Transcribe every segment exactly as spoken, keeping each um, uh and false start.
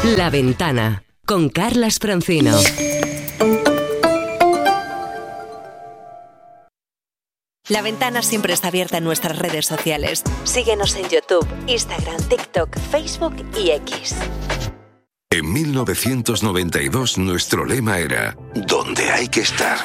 La Ventana, con Carlas Francino. La Ventana siempre está abierta en nuestras redes sociales. Síguenos en YouTube, Instagram, TikTok, Facebook y X. En mil novecientos noventa y dos nuestro lema era «Donde hay que estar».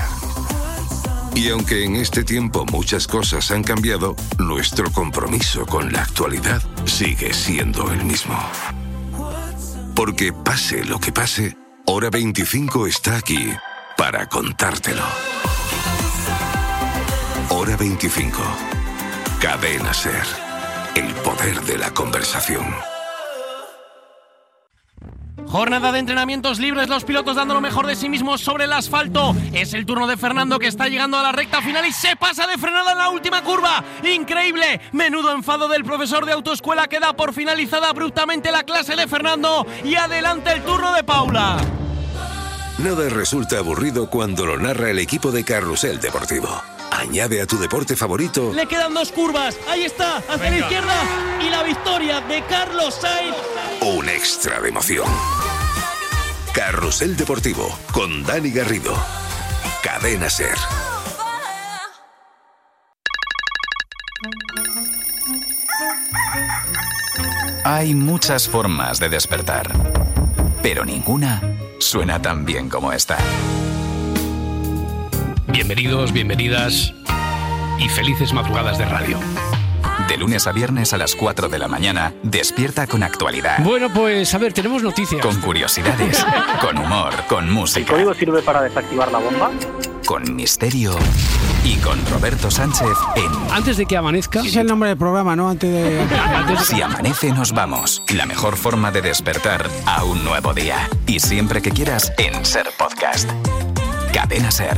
Y aunque en este tiempo muchas cosas han cambiado, nuestro compromiso con la actualidad sigue siendo el mismo. Porque pase lo que pase, Hora veinticinco está aquí para contártelo. Hora veinticinco. Cadena SER. El poder de la conversación. Jornada de entrenamientos libres, los pilotos dando lo mejor de sí mismos sobre el asfalto. Es el turno de Fernando, que está llegando a la recta final y se pasa de frenada en la última curva. ¡Increíble! Menudo enfado del profesor de autoescuela, que da por finalizada abruptamente la clase de Fernando. Y adelante el turno de Paula. Nada resulta aburrido cuando lo narra el equipo de Carrusel Deportivo. Añade a tu deporte favorito. Le quedan dos curvas. Ahí está, hacia Venga. la izquierda. Y la victoria de Carlos Sainz. Un extra de emoción. Carrusel Deportivo, con Dani Garrido. Cadena SER. Hay muchas formas de despertar, pero ninguna suena tan bien como esta. Bienvenidos, bienvenidas y felices madrugadas de radio. De lunes a viernes a las cuatro de la mañana, despierta con actualidad. Bueno, pues a ver, tenemos noticias. Con curiosidades, con humor, con música. ¿El código sirve para desactivar la bomba? Con misterio y con Roberto Sánchez en... Antes de que amanezca... Ese es el nombre del programa, ¿no? Antes de... Antes de... Si amanece, nos vamos. La mejor forma de despertar a un nuevo día. Y siempre que quieras, en SER Podcast. Cadena SER.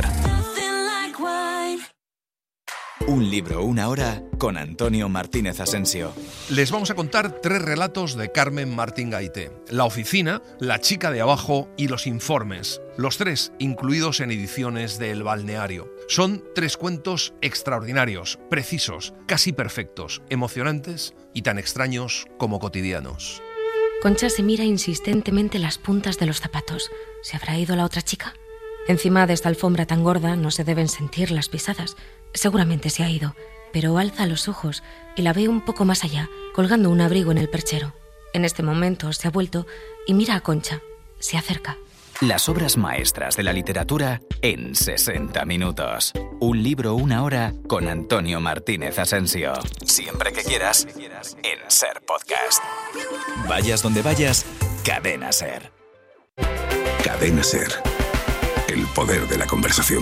Un libro, una hora, con Antonio Martínez Asensio. Les vamos a contar tres relatos de Carmen Martín Gaité. La oficina, La chica de abajo y Los informes. Los tres incluidos en ediciones de El Balneario. Son tres cuentos extraordinarios, precisos, casi perfectos, emocionantes y tan extraños como cotidianos. Concha se mira insistentemente las puntas de los zapatos. ¿Se habrá ido la otra chica? Encima de esta alfombra tan gorda no se deben sentir las pisadas. Seguramente se ha ido, pero alza los ojos y la ve un poco más allá, colgando un abrigo en el perchero. En este momento se ha vuelto y mira a Concha. Se acerca. Las obras maestras de la literatura en sesenta minutos. Un libro, una hora, con Antonio Martínez Asensio. Siempre que quieras, en SER Podcast. Vayas donde vayas, Cadena SER. Cadena SER. El poder de la conversación.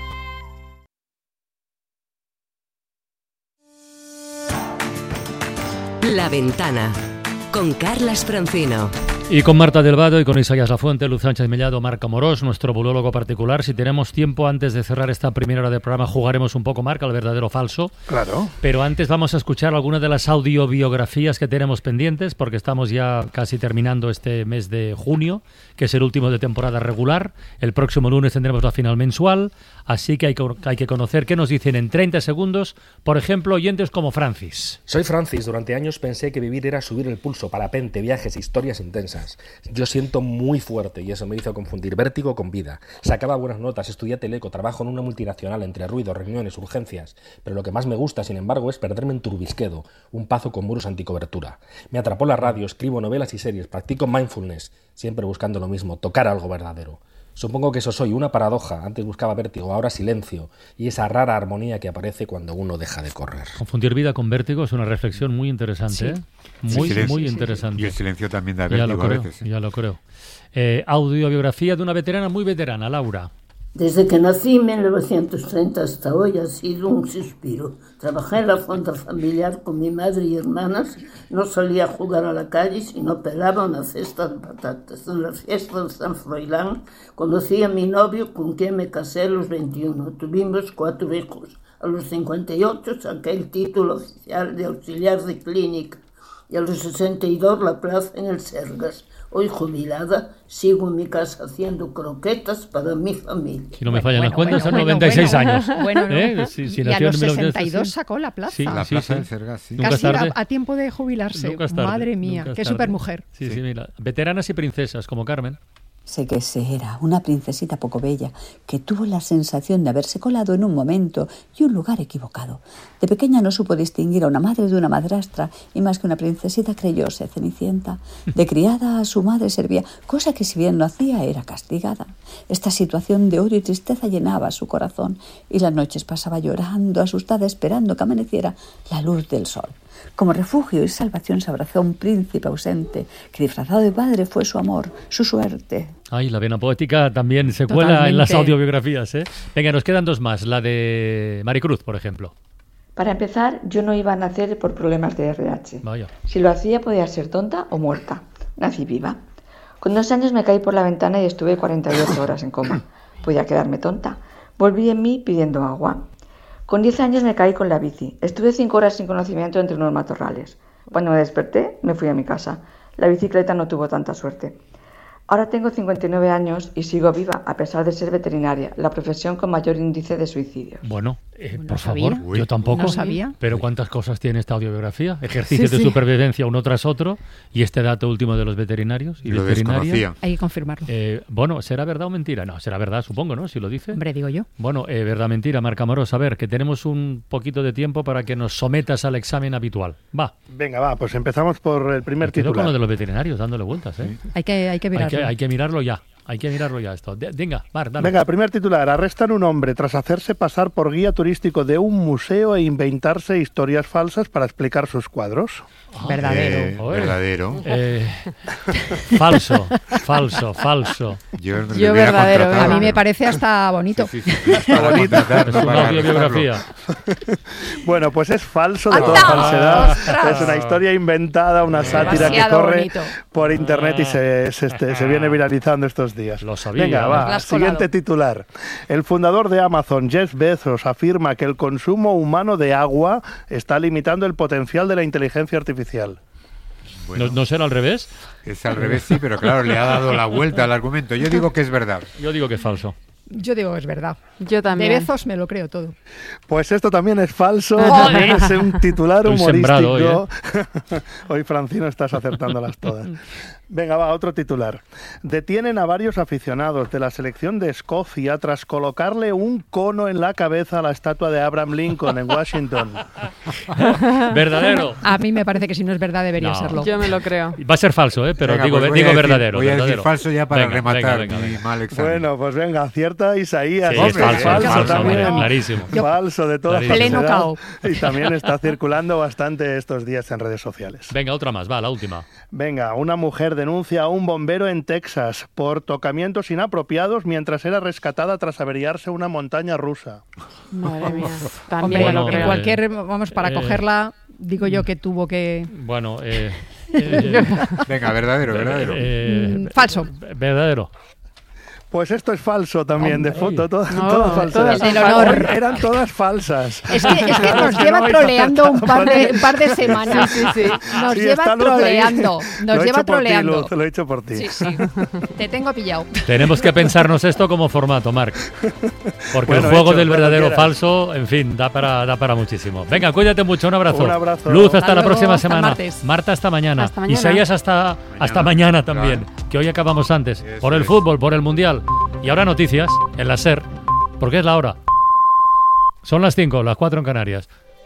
La Ventana, con Carlas Francino. Y con Marta del Vado y con Isaías Lafuente, Luz Sánchez Mellado, Marc Amorós, nuestro bulólogo particular. Si tenemos tiempo, antes de cerrar esta primera hora de programa, jugaremos un poco, Marc, al verdadero o falso. Claro. Pero antes vamos a escuchar algunas de las audiobiografías que tenemos pendientes, porque estamos ya casi terminando este mes de junio, que es el último de temporada regular. El próximo lunes tendremos la final mensual, así que hay que, hay que conocer qué nos dicen en treinta segundos, por ejemplo, oyentes como Francis. Soy Francis. Durante años pensé que vivir era subir el pulso, parapente, viajes, historias intensas. Yo siento muy fuerte y eso me hizo confundir vértigo con vida. Sacaba buenas notas, estudié teleco, trabajo en una multinacional entre ruidos, reuniones, urgencias. Pero lo que más me gusta, sin embargo, es perderme en Turbisquedo, un pazo con muros anticobertura. Me atrapó la radio, escribo novelas y series, practico mindfulness, siempre buscando lo mismo, tocar algo verdadero. Supongo que eso soy, una paradoja. Antes buscaba vértigo, ahora silencio. Y esa rara armonía que aparece cuando uno deja de correr. Confundir vida con vértigo es una reflexión muy interesante, sí. ¿eh? Muy, sí, muy interesante. Y el silencio también da vértigo ya lo creo, a veces. ¿eh? Ya lo creo. Eh, audiobiografía de una veterana muy veterana, Laura. Desde que nací en mil novecientos treinta hasta hoy ha sido un suspiro. Trabajé en la fonda familiar con mi madre y hermanas. No salía a jugar a la calle sino pelaba una cesta de patatas. En la fiesta de San Froilán conocí a mi novio, con quien me casé a los veintiuno. Tuvimos cuatro hijos. A los cincuenta y ocho saqué el título oficial de auxiliar de clínica. y a los sesenta y dos la plaza en el Sergas. Hoy jubilada, sigo en mi casa haciendo croquetas para mi familia. Si no me fallan las cuentas, son bueno, noventa y seis bueno, años. Bueno, no. ¿Eh? Si, si y a los sesenta y dos sí. sacó la plaza. Sí, la sí, plaza sí. del Sergas, sí. Casi a, a tiempo de jubilarse. Nunca es tarde, Madre mía, nunca es qué tarde. supermujer. Sí, sí, mira. Veteranas y princesas, como Carmen. Sé que ese era una princesita poco bella que tuvo la sensación de haberse colado en un momento y un lugar equivocado. De pequeña no supo distinguir a una madre de una madrastra y más que una princesita creyóse Cenicienta. De criada a su madre servía, cosa que si bien lo hacía era castigada. Esta situación de odio y tristeza llenaba su corazón y las noches pasaba llorando, asustada, esperando que amaneciera la luz del sol. Como refugio y salvación se abrazó a un príncipe ausente, que disfrazado de padre fue su amor, su suerte. Ay, la vena poética también se cuela Totalmente. en las audiobiografías, ¿eh? Venga, nos quedan dos más. La de Maricruz, por ejemplo. Para empezar, yo no iba a nacer por problemas de R H. Vaya. Si lo hacía, podía ser tonta o muerta. Nací viva. Con dos años me caí por la ventana y estuve cuarenta y ocho horas en coma. Podía quedarme tonta. Volví en mí pidiendo agua. Con diez años me caí con la bici. Estuve cinco horas sin conocimiento entre unos matorrales. Cuando me desperté, me fui a mi casa. La bicicleta no tuvo tanta suerte. Ahora tengo cincuenta y nueve años y sigo viva, a pesar de ser veterinaria, la profesión con mayor índice de suicidios. Bueno, eh, No por sabía. favor, Uy. yo tampoco. No sabía. Pero ¿cuántas cosas tiene esta audiobiografía? Ejercicios Sí, de sí. supervivencia uno tras otro y este dato último de los veterinarios y Lo veterinarias. desconocía. Hay que confirmarlo. Eh, bueno, ¿será verdad o mentira? No, será verdad, supongo, ¿no? Si lo dice. Hombre, digo yo. Bueno, eh, verdad, mentira, Marc Amorós. A ver, que tenemos un poquito de tiempo para que nos sometas al examen habitual. Va. Venga, va, pues empezamos por el primer Me quedo titular. con lo de los veterinarios, dándole vueltas, ¿eh? Hay que, hay que Hay que, mirarlo. hay que mirarlo ya. Hay que mirarlo ya esto. De- venga, Marc, dale. Venga, primer titular. Arrestan un hombre tras hacerse pasar por guía turístico de un museo e inventarse historias falsas para explicar sus cuadros. Verdadero. Eh, Oye. verdadero. Eh, falso, falso, falso. Yo, le Yo hubiera verdadero. contratado. A mí me parece hasta bonito. Sí, sí, sí, está bonito. Es una audiobiografía. Bueno, pues es falso de ¡Anda! toda falsedad. ¡Ostras! Es una historia inventada, una sátira que Demasiado corre bonito. por internet y se, se, este, se viene viralizando estos días. Lo sabía. Venga, La va. has Siguiente colado. titular. El fundador de Amazon, Jeff Bezos, afirma que el consumo humano de agua está limitando el potencial de la inteligencia artificial. Bueno, ¿No, ¿No será al revés? es al revés, sí, pero claro, le ha dado la vuelta al argumento. Yo digo que es verdad. Yo digo que es falso. Yo digo que es verdad. Yo De también. Bezos me lo creo todo. Pues esto también es falso, ¡Joder! también es un titular Estoy sembrado humorístico. hoy, Hoy, Francino, estás acertándolas todas. Venga, va, otro titular. Detienen a varios aficionados de la selección de Escocia tras colocarle un cono en la cabeza a la estatua de Abraham Lincoln en Washington. Verdadero. A mí me parece que si no es verdad debería No. serlo. Yo me lo creo. Va a ser falso, ¿eh? Pero Venga, digo, pues voy digo a decir- verdadero. Voy a decir verdadero. falso ya para Venga, rematar venga, venga, mi venga. mal examen. Bueno, pues venga, acierta Isaías. Sí, Hombre, es falso, falso es falso, también. hombre, clarísimo. Falso de toda Clarísimo. Pleno falsedad. cao. Y también está circulando bastante estos días en redes sociales. Venga, otra más, va, la última. Venga, una mujer denuncia a un bombero en Texas por tocamientos inapropiados mientras era rescatada tras averiarse una montaña rusa. Madre mía. Hombre, También me lo Bueno, en creo. eh, cualquier, vamos, para eh, cogerla, digo yo que tuvo que... Bueno, eh, eh, Venga, verdadero, verdadero. eh, Mm, falso. verdadero. Pues esto es falso también, de foto, to- No, todas falsas. todas son falsas. Eran todas falsas. Es que, es que nos que lleva no habéis troleando un par de, acertado. un par de semanas. Sí, sí, sí. Nos Sí, lleva está Luz ahí. troleando. Lo Nos he lleva hecho por ti, troleando. Luz, lo he hecho por ti. Sí, sí. Te tengo pillado. Tenemos que pensarnos esto como formato, Marc. Porque Bueno, el juego hecho, del cuando verdadero quieras. falso, en fin, da para, da para muchísimo. Venga, cuídate mucho, un abrazo. Un abrazo. Luz, hasta, Hasta la luego, próxima hasta el semana. martes. Marta, hasta mañana. Hasta mañana. Isaías, hasta mañana, hasta mañana también. Claro. Que hoy acabamos antes. Eso por el es. fútbol, por el mundial. Y ahora noticias en la SER. Porque es la hora. Son las cinco, las cuatro en Canarias.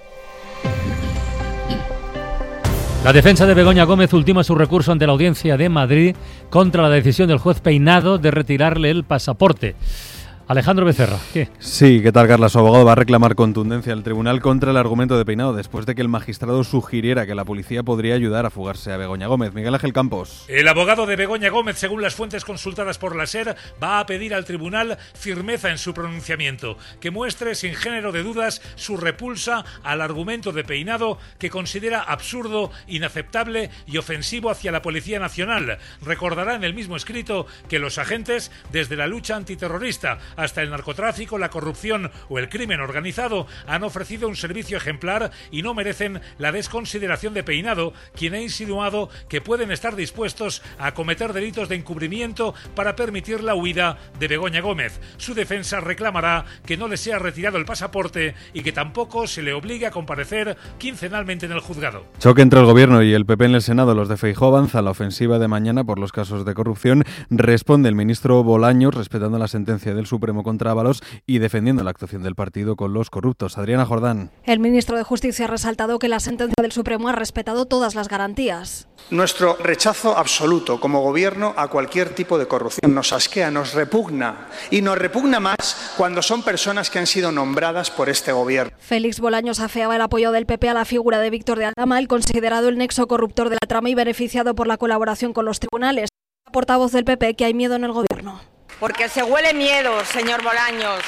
La defensa de Begoña Gómez ultima su recurso ante la Audiencia de Madrid contra la decisión del juez Peinado de retirarle el pasaporte. Alejandro Becerra, ¿qué? Sí, ¿qué tal, Carla? Su abogado va a reclamar contundencia al tribunal contra el argumento de Peinado después de que el magistrado sugiriera que la policía podría ayudar a fugarse a Begoña Gómez. Miguel Ángel Campos. El abogado de Begoña Gómez, según las fuentes consultadas por la SER, va a pedir al tribunal firmeza en su pronunciamiento, que muestre sin género de dudas su repulsa al argumento de Peinado, que considera absurdo, inaceptable y ofensivo hacia la Policía Nacional. Recordará en el mismo escrito que los agentes, desde la lucha antiterrorista Hasta el narcotráfico, la corrupción o el crimen organizado han ofrecido un servicio ejemplar y no merecen la desconsideración de Peinado, quien ha insinuado que pueden estar dispuestos a cometer delitos de encubrimiento para permitir la huida de Begoña Gómez. Su defensa reclamará que no le sea retirado el pasaporte y que tampoco se le obligue a comparecer quincenalmente en el juzgado. Choque entre el Gobierno y el P P en el Senado. Los de Feijóo avanza la ofensiva de mañana por los casos de corrupción. Responde el ministro Bolaños, respetando la sentencia del Supremo contra Ábalos y defendiendo la actuación del partido con los corruptos. Adriana Jordán. El ministro de Justicia ha resaltado que la sentencia del Supremo ha respetado todas las garantías. Nuestro rechazo absoluto como Gobierno a cualquier tipo de corrupción nos asquea, nos repugna y nos repugna más cuando son personas que han sido nombradas por este Gobierno. Félix Bolaños afeaba el apoyo del P P a la figura de Víctor de Aldama, el considerado el nexo corruptor de la trama y beneficiado por la colaboración con los tribunales. La portavoz del P P que hay miedo en el Gobierno. Porque se huele miedo, señor Bolaños.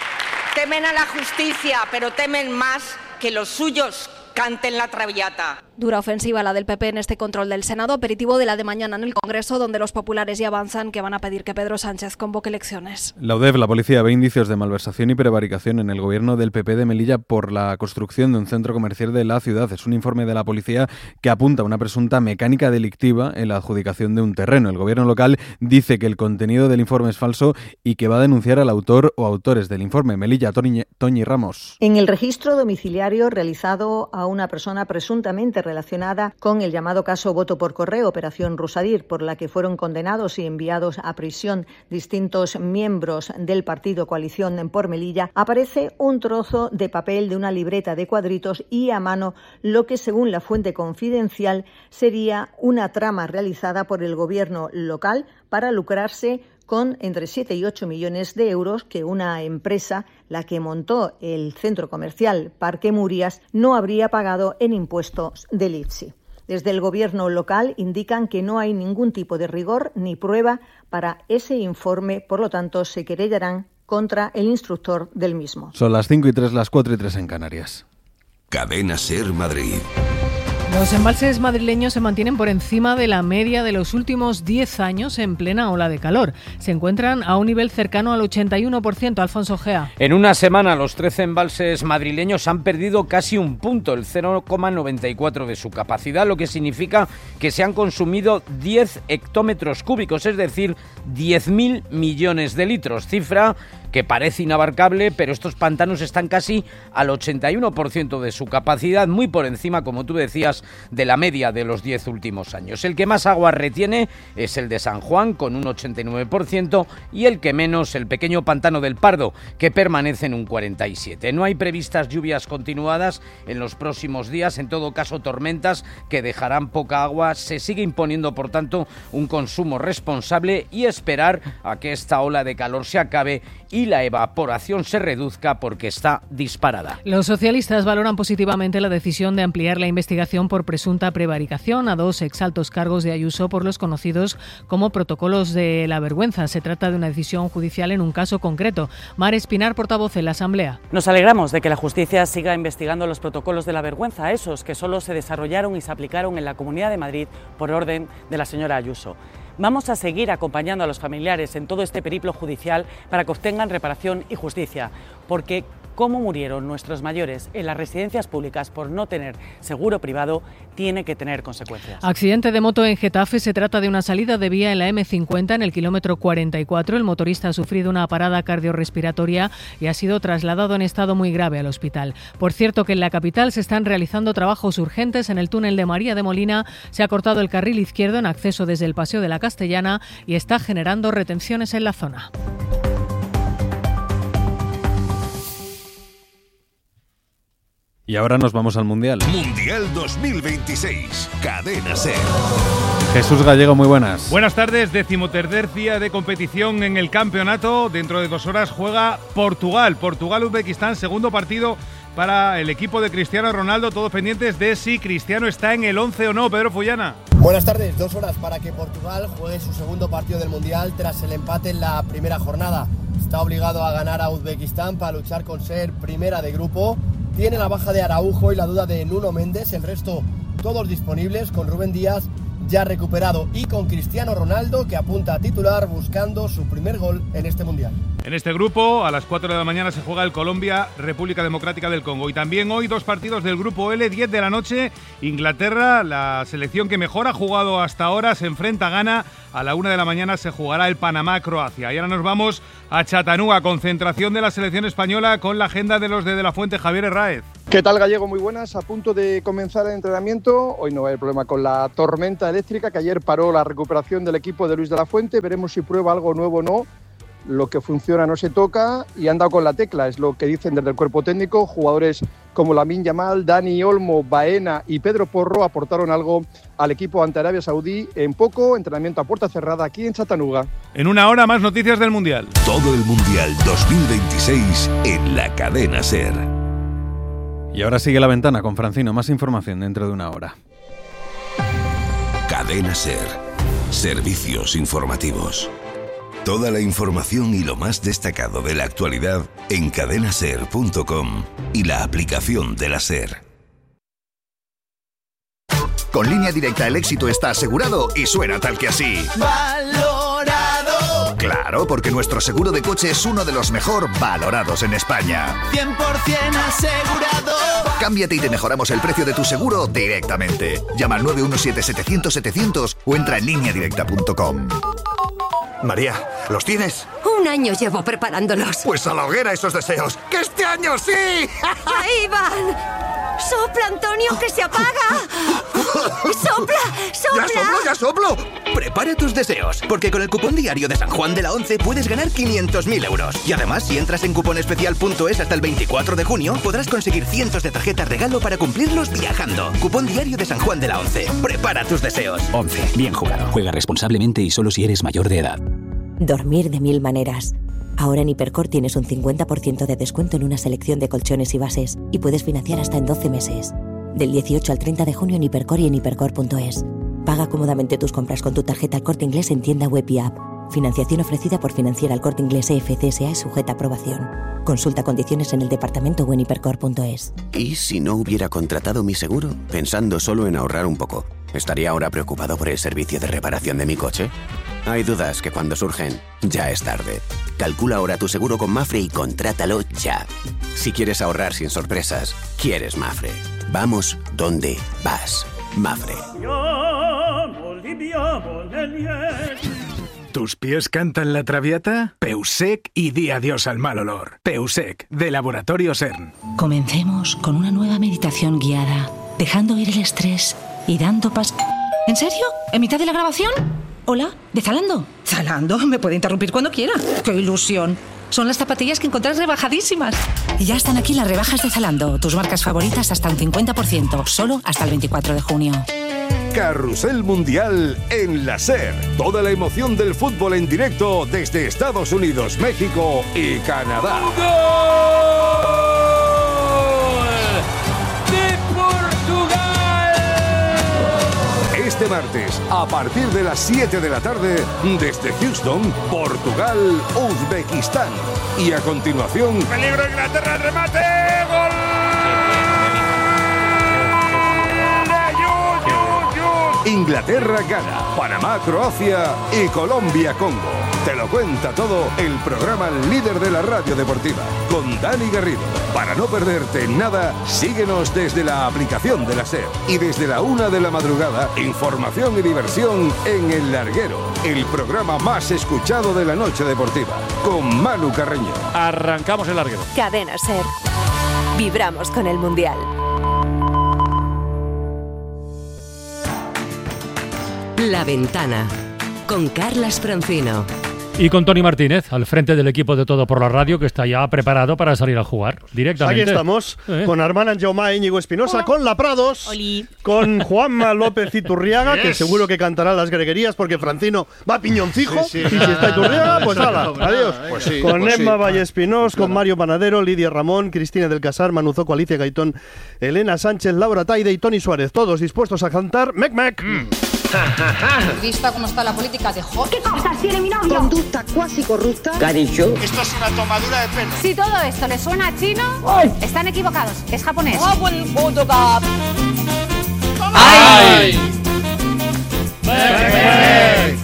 Temen a la justicia, pero temen más que los suyos canten la traviata. Dura ofensiva la del P P en este control del Senado, aperitivo de la de mañana en el Congreso, donde los populares ya avanzan que van a pedir que Pedro Sánchez convoque elecciones. La U D E F, la policía, ve indicios de malversación y prevaricación en el gobierno del P P de Melilla por la construcción de un centro comercial de la ciudad. Es un informe de la policía que apunta a una presunta mecánica delictiva en la adjudicación de un terreno. El gobierno local dice que el contenido del informe es falso y que va a denunciar al autor o autores del informe. Melilla, Toñi, Toñi Ramos. En el registro domiciliario realizado a una persona presuntamente relacionada con el llamado caso Voto por Correo, Operación Rusadir, por la que fueron condenados y enviados a prisión distintos miembros del partido Coalición por Melilla, aparece un trozo de papel de una libreta de cuadritos y a mano lo que, según la fuente confidencial, sería una trama realizada por el gobierno local para lucrarse con entre siete y ocho millones de euros que una empresa, la que montó el centro comercial Parque Murias, no habría pagado en impuestos del I P S I. Desde el gobierno local indican que no hay ningún tipo de rigor ni prueba para ese informe, por lo tanto se querellarán contra el instructor del mismo. Son las cinco y tres, las cuatro y tres en Canarias. Cadena SER Madrid. Los embalses madrileños se mantienen por encima de la media de los últimos diez años en plena ola de calor. Se encuentran a un nivel cercano al ochenta y uno por ciento. Alfonso Gea. En una semana los trece embalses madrileños han perdido casi un punto, el cero coma noventa y cuatro de su capacidad, lo que significa que se han consumido diez hectómetros cúbicos, es decir, diez mil millones de litros, cifra que parece inabarcable, pero estos pantanos están casi al ochenta y uno por ciento de su capacidad, muy por encima, como tú decías, de la media de los diez últimos años. El que más agua retiene es el de San Juan, con un ochenta y nueve por ciento, y el que menos, el pequeño pantano del Pardo, que permanece en un cuarenta y siete por ciento. No hay previstas lluvias continuadas en los próximos días, en todo caso tormentas que dejarán poca agua. Se sigue imponiendo, por tanto, un consumo responsable y esperar a que esta ola de calor se acabe y la evaporación se reduzca porque está disparada. Los socialistas valoran positivamente la decisión de ampliar la investigación por presunta prevaricación a dos exaltos cargos de Ayuso por los conocidos como protocolos de la vergüenza. Se trata de una decisión judicial en un caso concreto. Mar Espinar, portavoz en la Asamblea. Nos alegramos de que la justicia siga investigando los protocolos de la vergüenza, esos que solo se desarrollaron y se aplicaron en la Comunidad de Madrid por orden de la señora Ayuso. Vamos a seguir acompañando a los familiares en todo este periplo judicial para que obtengan reparación y justicia, porque cómo murieron nuestros mayores en las residencias públicas por no tener seguro privado tiene que tener consecuencias. Accidente de moto en Getafe. Se trata de una salida de vía en la eme cincuenta en el kilómetro cuarenta y cuatro. El motorista ha sufrido una parada cardiorrespiratoria y ha sido trasladado en estado muy grave al hospital. Por cierto que en la capital se están realizando trabajos urgentes en el túnel de María de Molina. Se ha cortado el carril izquierdo en acceso desde el Paseo de la Castellana y está generando retenciones en la zona. Y ahora nos vamos al Mundial. Mundial dos mil veintiséis. Cadena SER. Jesús Gallego, muy buenas. Buenas tardes. Decimotercer día de competición en el campeonato. Dentro de dos horas juega Portugal. Portugal-Uzbekistán, segundo partido para el equipo de Cristiano Ronaldo. Todos pendientes de si Cristiano está en el once o no. Pedro Fullana. Buenas tardes. Dos horas para que Portugal juegue su segundo partido del Mundial tras el empate en la primera jornada. Está obligado a ganar a Uzbekistán para luchar con ser primera de grupo. Tiene la baja de Araujo y la duda de Nuno Méndez. El resto todos disponibles, con Rubén Díaz ya recuperado y con Cristiano Ronaldo, que apunta a titular buscando su primer gol en este Mundial. En este grupo, a las cuatro de la mañana se juega el Colombia-República Democrática del Congo. Y también hoy dos partidos del grupo L, diez de la noche. Inglaterra, la selección que mejor ha jugado hasta ahora, se enfrenta a Ghana. A la una de la mañana se jugará el Panamá-Croacia. Y ahora nos vamos a Chattanooga, concentración de la selección española con la agenda de los de De La Fuente. Javier Herráez. ¿Qué tal, Gallego? Muy buenas. A punto de comenzar el entrenamiento. Hoy no va a haber problema con la tormenta eléctrica que ayer paró la recuperación del equipo de Luis de la Fuente. Veremos si prueba algo nuevo o no. Lo que funciona no se toca y han dado con la tecla, es lo que dicen desde el cuerpo técnico. Jugadores como Lamine Yamal, Dani Olmo, Baena y Pedro Porro aportaron algo al equipo ante Arabia Saudí en poco. Entrenamiento a puerta cerrada aquí en Chattanooga. En una hora más noticias del Mundial. Todo el Mundial dos mil veintiséis en la cadena SER. Y ahora sigue La Ventana con Francino. Más información dentro de una hora. Cadena SER. Servicios informativos. Toda la información y lo más destacado de la actualidad en cadena ser punto com y la aplicación de la SER. Con Línea Directa el éxito está asegurado y suena tal que así. ¡Valorado! Claro, porque nuestro seguro de coche es uno de los mejor valorados en España. cien por ciento asegurado. Cámbiate y te mejoramos el precio de tu seguro directamente. Llama al nueve uno siete, setecientos, setecientos o entra en línea directa punto com. María, ¿los tienes? Un año llevo preparándolos. Pues a la hoguera esos deseos. ¡Que este año sí! ¡Ahí van! ¡Sopla, Antonio, que se apaga! ¡Sopla, sopla! ¡Ya soplo, ya soplo! Prepara tus deseos, porque con el cupón diario de San Juan de la Once puedes ganar quinientos mil euros. Y además, si entras en cuponespecial punto es hasta el veinticuatro de junio, podrás conseguir cientos de tarjetas regalo para cumplirlos viajando. Cupón diario de San Juan de la Once. Prepara tus deseos. Once. Bien jugado. Juega responsablemente y solo si eres mayor de edad. Dormir de mil maneras. Ahora en Hipercor tienes un cincuenta por ciento de descuento en una selección de colchones y bases y puedes financiar hasta en doce meses. Del dieciocho al treinta de junio en Hipercor y en hipercor punto es. Paga cómodamente tus compras con tu tarjeta El Corte Inglés en tienda web y app. Financiación ofrecida por Financiera El Corte Inglés E F C S A y sujeta a aprobación. Consulta condiciones en el departamento o en hipercor punto es. ¿Y si no hubiera contratado mi seguro? Pensando solo en ahorrar un poco. ¿Estaría ahora preocupado por el servicio de reparación de mi coche? Hay dudas que cuando surgen, ya es tarde. Calcula ahora tu seguro con Mafre y contrátalo ya. Si quieres ahorrar sin sorpresas, quieres Mafre. Vamos donde vas. Mafre. ¿Tus pies cantan la Traviata? Peusec y di adiós al mal olor. Peusec, de Laboratorio CERN. Comencemos con una nueva meditación guiada, dejando ir el estrés y dando pas... ¿En serio? ¿En mitad de la grabación? Hola, ¿de Zalando? Zalando, me puede interrumpir cuando quiera. ¡Qué ilusión! Son las zapatillas que encontrás rebajadísimas. Y ya están aquí las rebajas de Zalando. Tus marcas favoritas hasta un cincuenta por ciento, solo hasta el veinticuatro de junio. Carrusel Mundial en la SER. Toda la emoción del fútbol en directo desde Estados Unidos, México y Canadá. Este martes, a partir de las siete de la tarde, desde Houston, Portugal, Uzbekistán. Y a continuación... ¡Peligro Inglaterra, remate! ¡Gol! Inglaterra gana, Panamá, Croacia y Colombia, Congo. Te lo cuenta todo el programa líder de la radio deportiva, con Dani Garrido. Para no perderte nada, síguenos desde la aplicación de la SER. Y desde la una de la madrugada, información y diversión en El Larguero, el programa más escuchado de la noche deportiva, con Manu Carreño. Arrancamos El Larguero. Cadena SER. Vibramos con el Mundial. La Ventana, con Carlas Francino. Y con Tony Martínez, al frente del equipo de Todo por la Radio, que está ya preparado para salir a jugar directamente. Aquí estamos, ¿Eh? con Armán Jaume, Íñigo Espinosa, Hola. con La Prados, Oli. con Juanma López Iturriaga, Yes. que seguro que cantará las greguerías porque Francino va a piñoncijo, Sí, sí. y si está Iturriaga, pues nada, adiós. Pues sí, con pues Emma sí. Vallespinós, con Mario Panadero, Lidia Ramón, Cristina del Casar, Manu Zoco, Alicia Gaitón, Elena Sánchez, Laura Taide y Tony Suárez, todos dispuestos a cantar Mec Mec. Mm. Vista cómo está la política de Hot. ¿Qué cosas tiene mi novio? Conducta cuasi corrupta. ¿Qué ha dicho? Esto es una tomadura de pelo. Si todo esto les suena a chino, ¡Ay! están equivocados. Es japonés. ¡Ay! Mec.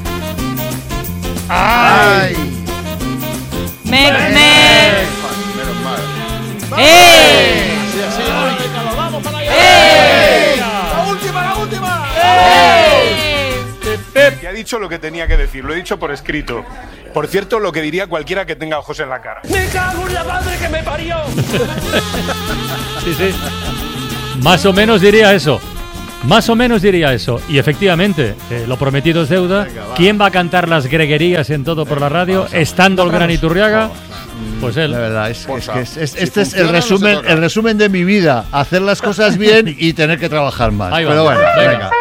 ¡Ay! ¡Mec, mec! Menos mal. ¡Eh! Así, así. Venga, vamos para allá. ¡Eh! ¡La última, la última! ¡Eh! Pep ya ha dicho lo que tenía que decir, lo he dicho por escrito. Por cierto, lo que diría cualquiera que tenga ojos en la cara. ¡Me cago en la madre que me parió! Sí, sí. Más o menos diría eso. Más o menos diría eso. Y efectivamente, eh, lo prometido es deuda. Venga, va. ¿Quién va a cantar las greguerías en todo por la radio? Vamos, estando el gran Iturriaga. Pues él. La verdad es, es que es, es, si este es el resumen, no el resumen de mi vida. Hacer las cosas bien y tener que trabajar más. Ahí va. Pero bueno, venga. venga.